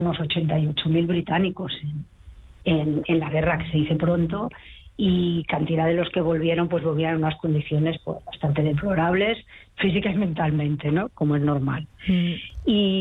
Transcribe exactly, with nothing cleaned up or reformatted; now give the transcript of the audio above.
unos ochenta y ocho mil británicos en, en, en la guerra, que se dice pronto, y cantidad de los que volvieron, pues volvieron en unas condiciones pues, bastante deplorables, física y mentalmente, ¿no? Como es normal. Mm. Y